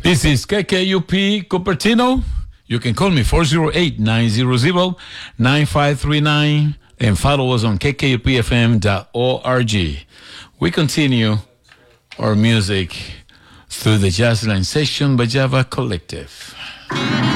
This is KKUP Cupertino. You can call me 408-900-9539 and follow us on kkupfm.org. We continue our music through the Jazzline session by Java Collective.